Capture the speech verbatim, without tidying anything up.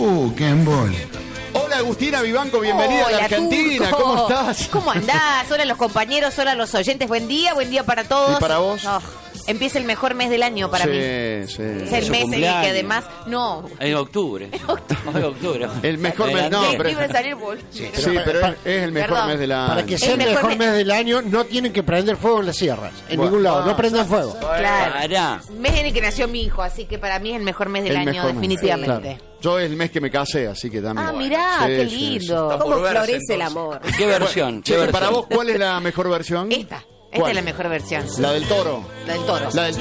Uh, qué embole. Hola Agustina Vivanco, bienvenida Hola, a la Argentina. Turco. ¿Cómo estás? ¿Cómo andás? Hola a los compañeros, hola a los oyentes. Buen día, buen día para todos. ¿Y para vos? Oh, empieza el mejor mes del año para sí, mí. Sí, Es sí. el Su mes en el que cumpleaños. además... No. En octubre. En octubre. El mejor mes, Adelante. no, pero- Iba a salir bol- Sí, pero es, es el mejor Perdón. mes del año. Para que sea El el mejor mejor mes- mes del año, no tienen que prender fuego en las sierras. En Bueno, ningún lado, no, no prendan fuego. Claro. Pará. Mes en el que nació mi hijo, así que para mí es el mejor mes del El año, mejor mes. definitivamente. Claro. Yo es el mes que me casé, así que también. Ah, mirá, Sí, qué sí, lindo. sí. ¿Cómo florece el amor? ¿Qué versión? Che, ¿Qué versión? para vos, ¿cuál es la mejor versión? Esta, esta ¿Cuál? es la mejor versión. La del toro. La del toro. La del